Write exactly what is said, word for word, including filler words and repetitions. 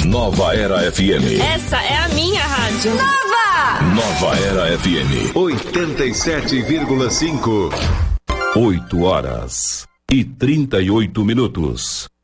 Nova Era F M. Essa é a minha rádio. Nova! Nova Era F M. oitenta e sete vírgula cinco. oito horas e trinta e oito minutos.